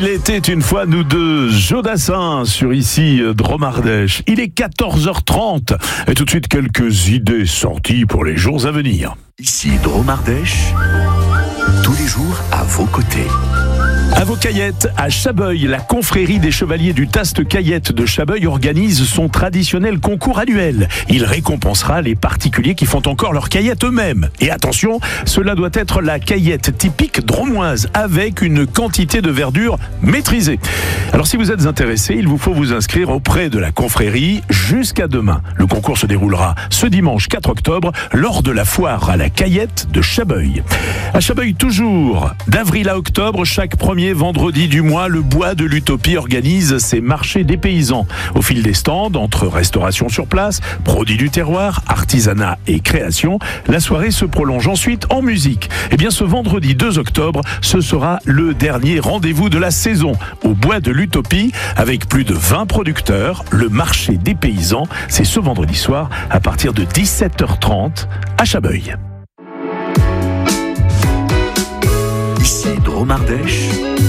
Il était une fois nous deux, Jodassin sur ici Dromardèche. Il est 14h30 et tout de suite quelques idées sorties pour les jours à venir. Ici Dromardèche, tous les jours à vos côtés. À Vaucaillettes, à Chabeuil, la confrérie des chevaliers du Taste Caillette de Chabeuil organise son traditionnel concours annuel. Il récompensera les particuliers qui font encore leur caillette eux-mêmes. Et attention, cela doit être la caillette typique dromoise avec une quantité de verdure maîtrisée. Alors si vous êtes intéressé, il vous faut vous inscrire auprès de la confrérie jusqu'à demain. Le concours se déroulera ce dimanche 4 octobre lors de la foire à la Caillette de Chabeuil. À Chabeuil toujours, d'avril à octobre, chaque premier vendredi du mois, le Bois de l'Utopie organise ses marchés des paysans. Au fil des stands, entre restauration sur place, produits du terroir, artisanat et création, la soirée se prolonge ensuite en musique. Et bien ce vendredi 2 octobre, ce sera le dernier rendez-vous de la saison au Bois de l'Utopie avec plus de 20 producteurs. Le marché des paysans, c'est ce vendredi soir à partir de 17h30 à Chabeuil. Ici Dromardèche.